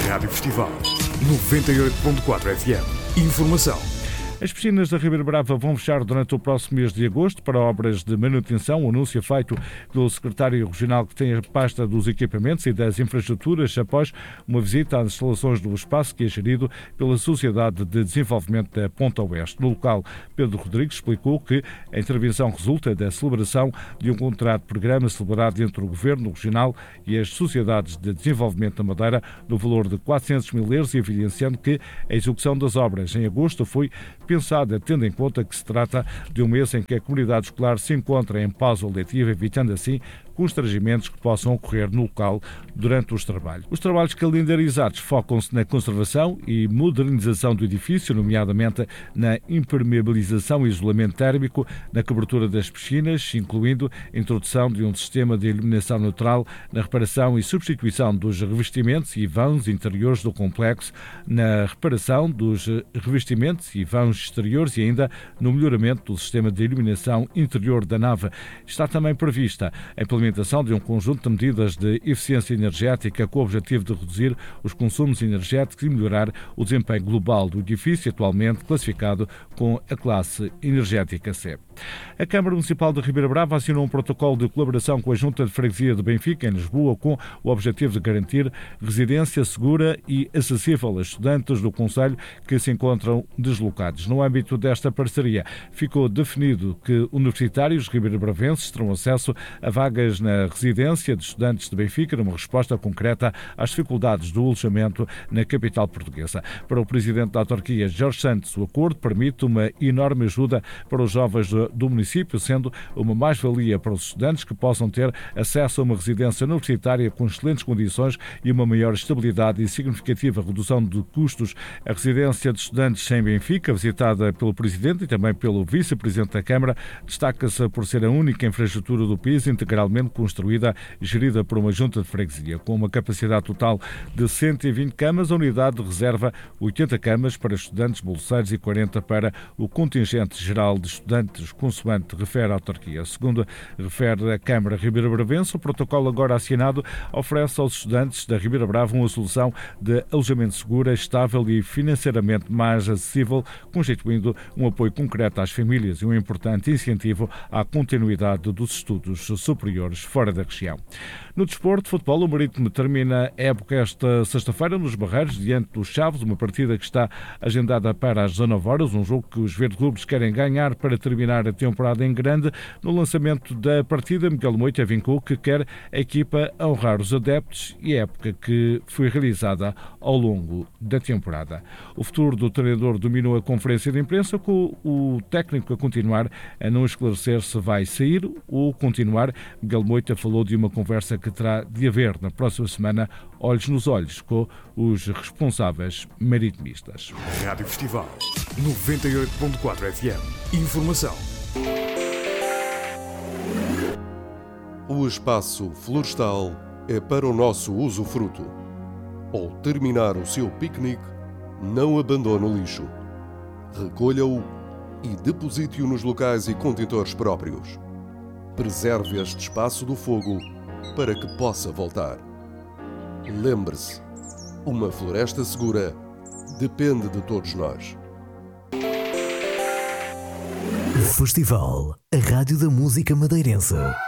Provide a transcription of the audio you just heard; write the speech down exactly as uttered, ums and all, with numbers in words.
Rádio Festival noventa e oito ponto quatro F M. Informação. As piscinas da Ribeira Brava vão fechar durante o próximo mês de agosto para obras de manutenção. O anúncio feito pelo secretário regional que tem a pasta dos equipamentos e das infraestruturas após uma visita às instalações do espaço que é gerido pela Sociedade de Desenvolvimento da Ponta Oeste. No local, Pedro Rodrigues explicou que a intervenção resulta da celebração de um contrato de programa celebrado entre o Governo Regional e as Sociedades de Desenvolvimento da Madeira no valor de quatrocentos mil euros, evidenciando que a execução das obras em agosto foi pensada tendo em conta que se trata de um mês em que a comunidade escolar se encontra em pausa letiva, evitando assim constrangimentos que possam ocorrer no local durante os trabalhos. Os trabalhos calendarizados focam-se na conservação e modernização do edifício, nomeadamente na impermeabilização e isolamento térmico, na cobertura das piscinas, incluindo a introdução de um sistema de iluminação neutral, na reparação e substituição dos revestimentos e vãos interiores do complexo, na reparação dos revestimentos e vãos exteriores e ainda no melhoramento do sistema de iluminação interior da nave. Está também prevista a implementação de um conjunto de medidas de eficiência energética com o objetivo de reduzir os consumos energéticos e melhorar o desempenho global do edifício, atualmente classificado com a classe energética C. A Câmara Municipal de Ribeira Brava assinou um protocolo de colaboração com a Junta de Freguesia de Benfica, em Lisboa, com o objetivo de garantir residência segura e acessível a estudantes do concelho que se encontram deslocados. No âmbito desta parceria, ficou definido que universitários ribeira-bravenses terão acesso a vagas na residência de estudantes de Benfica, numa resposta concreta às dificuldades do alojamento na capital portuguesa. Para o presidente da autarquia, Jorge Santos, o acordo permite uma enorme ajuda para os jovens do município, sendo uma mais-valia para os estudantes que possam ter acesso a uma residência universitária com excelentes condições e uma maior estabilidade e significativa redução de custos. A residência de estudantes em Benfica, visitada pelo presidente e também pelo vice-presidente da Câmara, destaca-se por ser a única infraestrutura do país integralmente construída e gerida por uma junta de freguesia. Com uma capacidade total de cento e vinte camas, a unidade reserva oitenta camas para estudantes bolseiros e quarenta para o contingente geral de estudantes, consoante refere a autarquia. Segundo refere a Câmara Ribeira-Bravense, o protocolo agora assinado oferece aos estudantes da Ribeira Brava uma solução de alojamento segura, estável e financeiramente mais acessível, constituindo um apoio concreto às famílias e um importante incentivo à continuidade dos estudos superiores fora da região. No desporto, futebol, o Marítimo termina a época esta sexta-feira nos Barreiros, diante dos Chaves, uma partida que está agendada para as dezanove horas, um jogo que os verde-rubros querem ganhar para terminar a temporada em grande. No lançamento da partida, Miguel Moita vincou que quer a equipa honrar os adeptos e a época que foi realizada ao longo da temporada. O futuro do treinador dominou a conferência de imprensa, com o técnico a continuar a não esclarecer se vai sair ou continuar. Miguel Moita falou de uma conversa que terá de haver na próxima semana, olhos nos olhos, com os responsáveis maritimistas. Rádio Festival noventa e oito ponto quatro F M. Informação. O espaço florestal é para o nosso usufruto. Ao terminar o seu piquenique, não abandone o lixo. Recolha-o e deposite-o nos locais e contentores próprios. Preserve este espaço do fogo para que possa voltar. Lembre-se, uma floresta segura depende de todos nós. Festival, a rádio da música madeirense.